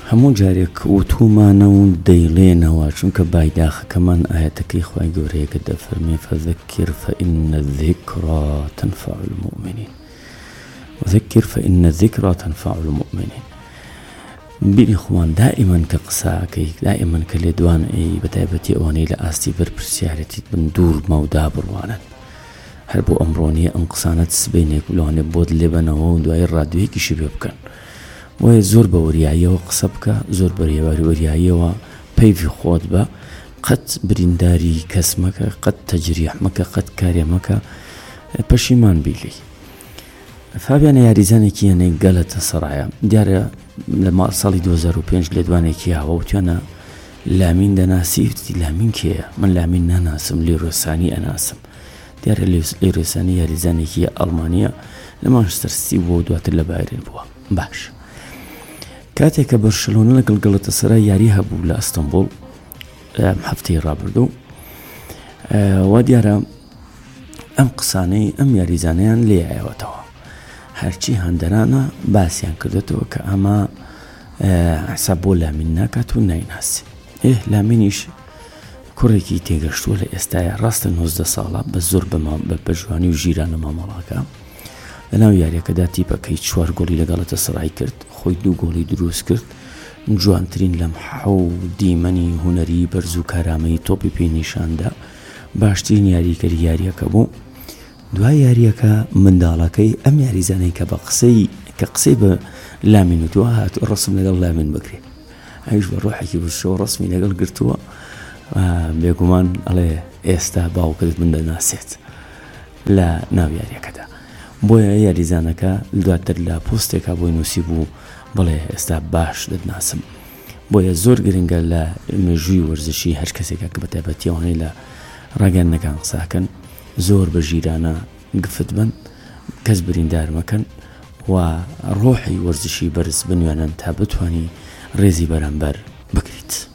هەموو جارێک وتومانە و دەیڵێنەوە چونکە بایداخەکەمان ئاەتەکەی خوای گەورەیە کە دەفەرمێ فەذەکر فإن الذکرا تنفع المؤمنین وذكر فإن الذكرى تنفع المؤمنين. بینی خوان دائما کە قساکەی دائما کە لێدوان بەتایبەتی ئەوانەی لە ئاستی بەرپرسیارەتیت بن دوور ماودا بڕوانن هەر بۆ ئەمڕۆنیە ئەم قسانە سبەینێک لەوانێ بۆت لێبەنەوە و دوای ڕادیۆیەکیشی پێ بکەن وایە زۆر بە وەریاییەوە قسە بکە زۆر بە وەریاییەوە پەیوی خۆت بە قەت برینداری کەس مەکە قەت تەجریح مەکە قەت کارێ مەکە پەشیمان بیلی. فابیانە یاریزانێکی هەنێک گەلەتە سەرایە دیارە لە ساڵی 2005 لێدوانێکی هاوە وتیانە لامین دەناسی لامین کێیە من لامین ناناسم لیرۆسانی ئەناسم دیارە لیرۆسانی یاریزانێکی ئەڵمانیە لە مانچستەر سیتی بۆ دواتر لە بایرن بووە. باش کاتێک کە بەرشلۆنە لەگەڵ گەڵەتەسەرای یاری هەبوو لە ئەستەمبوڵ هەفتەی ڕابردوو وا دیارە ئەم قسانەی ئەم یاریزانەیان لێایەوەتەوە هەرچی هەندەرانە باسییان کردێتەوە کە ئەمە حساب بۆ لامین ناکات و نایناسی لامینیش کوڕێکی تێگەشتووە لە ئێستاە ڕاستە 19 ساڵە بە زۆر بە پەژوانی و ژیرانە مامەڵاکە لەناو یاریەکەدا تیپەکەی 4 گۆڵی لەگەڵەتە سەرای کرد خۆی 2 گۆڵی دروست کرد جوانترین لەم حەو دیمەنی هونەری بەرز و کارامەی تۆپی پێی نیشاندا باشترین یاریکەری یاریەکە بوو. دوای یاریەکە منداڵەکەی ئەم یاریزانەی کە بە قسەی بە لامین وتووە هاتووە ڕسم لەگەڵ لامین بکرێ ئەویش بە ڕۆحێکی بشەوە ڕسمی لەگەڵ گرتووە بێگومان ئەڵێ ئێستا باوکت من دەناسێت لە ناو یاریەکەدا بۆیە یاریزانەکە دواتر لە پۆستێکا بۆی نووسی بوو بڵێ ئێستا باش دەتناسم بۆیە زۆر گرنگە لە مێژووی وەرزشی هەر کەسێکە کە بەتایبەتیەوەی لە ڕاگەیاندنەکان قساکەن زۆر بە ژیرانە گفت بن کەس بریندار مەکەن و ڕۆحی وەرزشی بەرز بنوێنن تا بتوانی ڕێزی بەرامبەر بکریت.